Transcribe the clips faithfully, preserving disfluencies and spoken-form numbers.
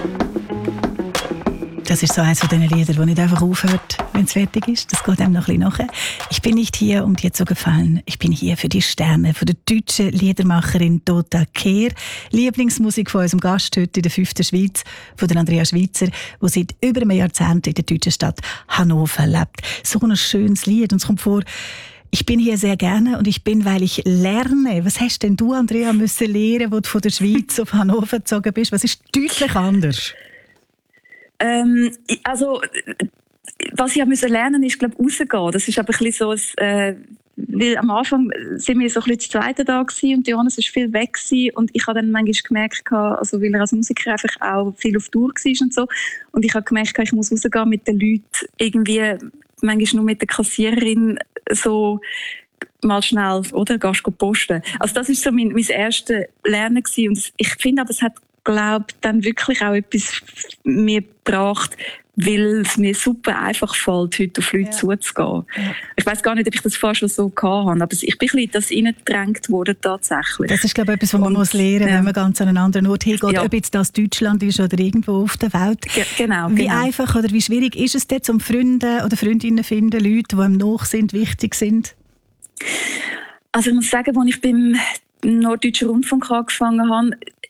Das ist so eines von diesen Liedern, das nicht einfach aufhört, wenn es fertig ist. Das geht einem noch ein bisschen nachher. Ich bin nicht hier, um dir zu gefallen. Ich bin hier für die Sterne von der deutschen Liedermacherin Dota Kehr. Lieblingsmusik von unserem Gast heute in der fünften Schweiz, von der Andrea Schweitzer, die seit über einem Jahrzehnt in der deutschen Stadt Hannover lebt. So ein schönes Lied. Und es kommt vor, ich bin hier sehr gerne und ich bin, weil ich lerne. Was hast denn du, Andrea, müssen lernen, als du von der Schweiz auf Hannover gezogen bist? Was ist deutlich anders? Ähm, also, was ich musste lernen, ist, glaube ich, rausgehen. Das ist aber ein bisschen so ein, äh, weil am Anfang sind wir so ein bisschen das zweite da gewesen und Johannes ist viel weg gewesen und ich habe dann manchmal gemerkt, also weil er als Musiker einfach auch viel auf Tour war und so, und ich habe gemerkt, ich muss rausgehen mit den Leuten, irgendwie manchmal nur mit der Kassiererin so mal schnell, oder, gehst du posten. Also das ist so mein, mein erstes Lernen gewesen und ich finde aber, es hat, glaube dann wirklich auch etwas mir gebracht, weil es mir super einfach fällt, heute auf Leute ja. zuzugehen. Ja. Ich weiss gar nicht, ob ich das fast schon so gehabt habe, aber ich bin ein bisschen das reingedrängt worden tatsächlich. Das ist, glaube ich, etwas, was man und, muss lernen, ja. wenn man ganz an einen anderen Ort hingeht, ja. ob jetzt das Deutschland ist oder irgendwo auf der Welt. Ge- genau. Wie genau. einfach oder wie schwierig ist es dort, um Freunde oder Freundinnen zu finden, Leute, die einem nach sind, wichtig sind? Also ich muss sagen, als ich beim Norddeutschen Rundfunk angefangen habe,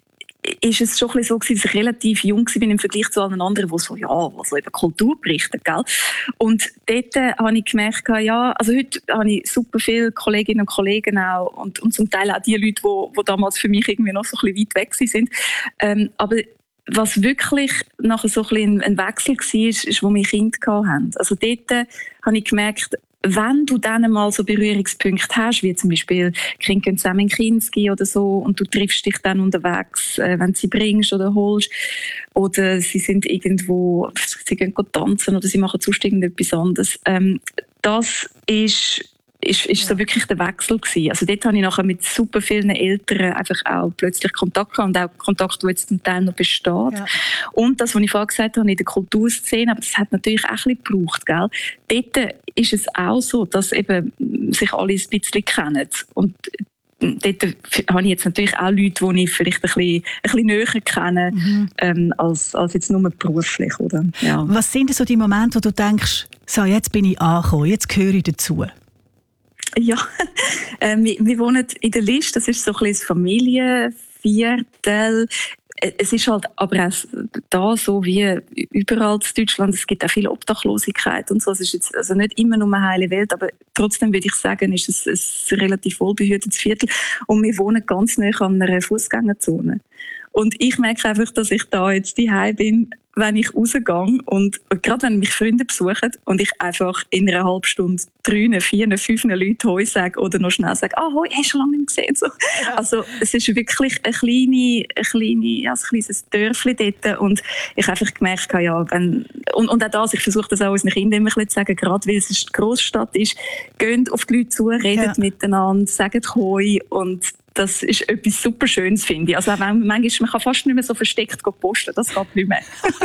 ist es schon ein bisschen so gewesen, dass ich relativ jung war im Vergleich zu allen anderen, die so, ja, also über Kultur berichten, gell? Und dort äh, habe ich gemerkt, ja, also heute habe ich super viele Kolleginnen und Kollegen auch und, und zum Teil auch die Leute, die, die damals für mich irgendwie noch so ein bisschen weit weg sind. Ähm, aber was wirklich nachher so ein bisschen ein Wechsel war, ist, ist, wo wir Kinder hatten. Also dort äh, habe ich gemerkt, wenn du dann mal so Berührungspunkte hast, wie zum Beispiel Kinder gehen zusammen in Kinski oder so und du triffst dich dann unterwegs, äh, wenn du sie bringst oder holst, oder sie sind irgendwo, sie gehen tanzen oder sie machen sonst irgendetwas anderes. Ähm, das ist ist, ist so wirklich der Wechsel gewesen. Also dort habe ich nachher mit super vielen Eltern einfach auch plötzlich Kontakt gehabt und auch Kontakt, der jetzt zum Teil noch besteht. Ja. Und das, was ich vorhin gesagt habe, in der Kulturszene, aber das hat natürlich auch ein bisschen gebraucht, gell? Dort ist es auch so, dass eben sich alle ein bisschen kennen. Und dort habe ich jetzt natürlich auch Leute, die ich vielleicht ein bisschen, ein bisschen näher kenne, mhm. ähm, als, als jetzt nur beruflich. Oder? Ja. Was sind so die Momente, wo du denkst, so, jetzt bin ich angekommen, jetzt gehöre ich dazu? Ja, äh, wir, wir wohnen in der Liste, das ist so ein bisschen das Familienviertel. Es ist halt aber auch da so wie überall in Deutschland, es gibt auch viel Obdachlosigkeit und so. Es ist jetzt also nicht immer nur eine heile Welt, aber trotzdem würde ich sagen, ist es ein relativ wohlbehütetes Viertel. Und wir wohnen ganz nah an einer Fußgängerzone. Und ich merke einfach, dass ich da jetzt daheim bin, wenn ich rausgehe und gerade wenn mich Freunde besuchen und ich einfach in einer halben Stunde drei, vier, fünf Leute Hoi sage oder noch schnell sage, ah, Hoi, hast du lange nicht gesehen? So. Ja. Also es ist wirklich ein, kleine, ein, kleine, ja, ein kleines Dörfli dort und ich habe einfach gemerkt, ja, wenn, und, und auch das, ich versuche das auch unseren Kindern immer zu sagen, gerade weil es eine Großstadt ist, geht auf die Leute zu, redet ja. miteinander, sagt Hoi und das ist etwas super Schönes, finde ich. Also manchmal, man kann fast nicht mehr so versteckt posten, das geht nicht mehr.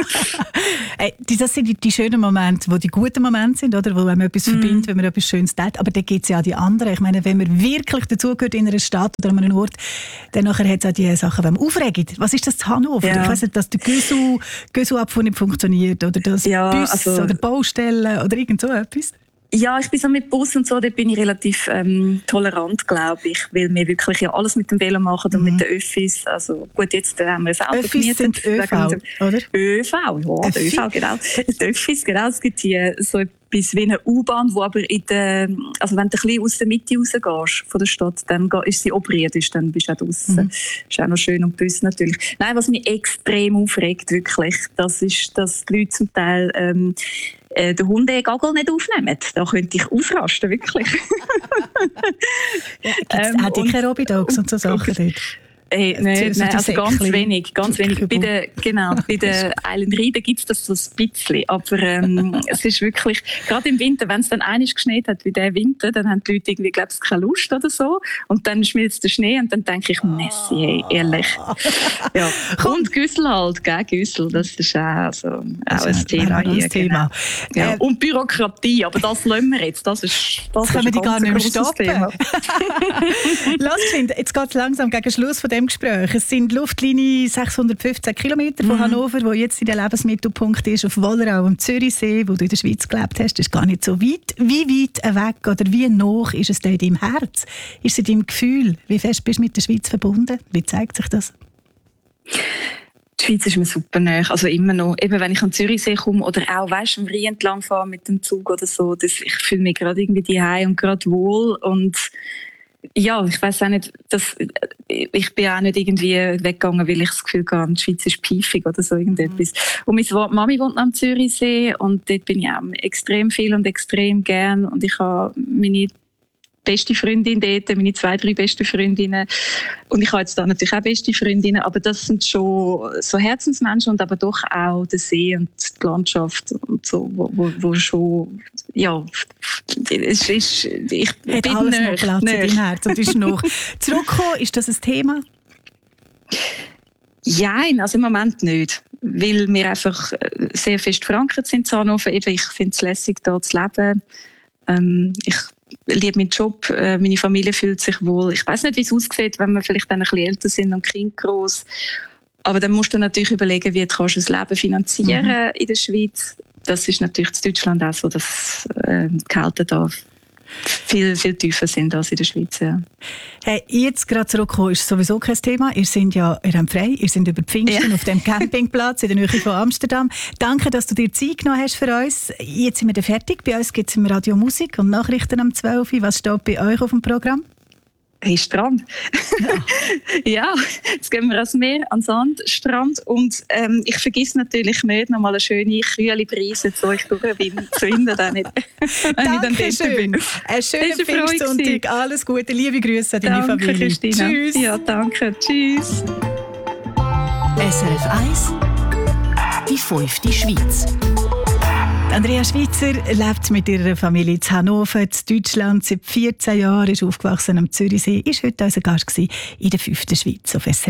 Hey, das sind die, die schönen Momente, die die guten Momente sind, oder? Wo man etwas mm. verbindet, wenn man etwas Schönes tut. Aber dann gibt es ja auch die anderen. Ich meine, wenn man wirklich dazugehört in einer Stadt oder an einem Ort, dann nachher hat es auch die Sachen, die man aufregt. Was ist das zu Hannover? Ja. Ich weiss nicht, dass der Güssu-Abfuhr nicht funktioniert oder das ja, Bus also, oder Baustellen oder irgend so etwas. Ja, ich bin so mit Bus und so, da bin ich relativ ähm, tolerant, glaube ich, weil wir wirklich ja alles mit dem Velo machen und mhm. mit den Öffis. Also gut, jetzt äh, haben wir ein Auto Öffis gemietet. Sind ÖV, oder? ÖV, ja, der ÖV, genau. Die Öffis, genau, es gibt hier so etwas wie eine U-Bahn, wo aber in der, also wenn du ein bisschen aus der Mitte rausgehst von der Stadt, dann ist sie oberirdisch, dann bist du auch draussen. Mhm. Ist auch noch schön und böse natürlich. Nein, was mich extrem aufregt, wirklich, das ist, dass die Leute zum Teil ähm, äh, den Hundegagel nicht aufnehmen. Da könnte ich ausrasten, wirklich. Ja, gibt es ähm, auch dicke Robidogs und so Sachen dort? Hey, nein, nein, also ganz wenig, ganz wenig. Bei der, genau, bei der Island Ride gibt es das so ein bisschen, aber ähm, es ist wirklich, gerade im Winter, wenn es dann einmal geschneit hat wie der Winter, dann haben die Leute irgendwie, glaube ich, keine Lust oder so und dann schmilzt der Schnee und dann denke ich, Messi, hey, ehrlich. Ja. Und Güssel halt, gell, Güssel, das ist auch, also, auch das ein Thema hier. Thema. Genau. Ja. Und Bürokratie, aber das lassen wir jetzt, das ist das, das können wir die gar nicht mehr stoppen. Thema. Lass, jetzt geht es langsam gegen Schluss von dem diesem Gespräch. Es sind Luftlinie sechshundertfünfzehn Kilometer von mhm. Hannover, wo jetzt in der Lebensmittelpunkt ist, auf Wollerau am Zürichsee, wo du in der Schweiz gelebt hast. Das ist gar nicht so weit. Wie weit weg oder wie nah ist es dir in deinem Herz? Ist es in deinem Gefühl? Wie fest bist du mit der Schweiz verbunden? Wie zeigt sich das? Die Schweiz ist mir super nahe, also immer noch. Eben, wenn ich am Zürichsee komme oder auch, weißt, am Rhein entlang fahre mit dem Zug oder so, das, ich fühle mich gerade irgendwie daheim und gerade wohl und ja, ich weiss auch nicht, dass, ich bin auch nicht irgendwie weggegangen, weil ich das Gefühl hatte, die Schweiz ist piefig oder so irgendetwas. Und meine Mami wohnt am Zürichsee und dort bin ich auch extrem viel und extrem gern und ich habe meine beste Freundin dort, meine zwei, drei besten Freundinnen. Und ich habe jetzt da natürlich auch beste Freundinnen, aber das sind schon so Herzensmenschen und aber doch auch der See und die Landschaft und so, wo, wo, wo schon, ja, es ist, ich Hat bin alles näher, noch Platz näher. in deinem Herz und ist noch zurückgekommen. Ist das ein Thema? Nein, also im Moment nicht. Weil wir einfach sehr fest verankert sind in Hannover. Eben, ich finde es lässig, hier zu leben. Ähm, ich liebe meinen Job, äh, meine Familie fühlt sich wohl. Ich weiß nicht, wie es aussieht, wenn wir vielleicht dann ein bisschen älter sind und Kind groß. Aber dann musst du natürlich überlegen, wie kannst du das Leben finanzieren mhm. in der Schweiz. Das ist natürlich in Deutschland auch so, dass äh, die Gehälter da viel, viel tiefer sind als in der Schweiz. Ja. Hey, jetzt gerade zurückkommen ist sowieso kein Thema. Ihr seid ja ihr habt frei, ihr seid über Pfingsten ja. auf dem Campingplatz in der Nähe von Amsterdam. Danke, dass du dir Zeit genommen hast für uns. Jetzt sind wir dann fertig. Bei uns gibt es im Radio Musik und Nachrichten am zwölf Uhr. Was steht bei euch auf dem Programm? Hey, Strand. Ja. Ja, jetzt gehen wir ans Meer, an den Sandstrand und ähm, ich vergesse natürlich nicht, noch mal eine schöne, kühle Brise zu euch durchzuwinden, dann nicht, wenn ich dann dort bin. Einen schönen Pfingstsonntag, alles Gute, liebe Grüße an deine danke, Familie. Christina. Tschüss. Ja, danke, tschüss. S R F eins, die fünfte Schweiz. Andrea Schweitzer lebt mit ihrer Familie in Hannover, in Deutschland, seit vierzehn Jahren, ist aufgewachsen am Zürichsee, ist heute unser Gast in der fünften Schweiz auf S R F.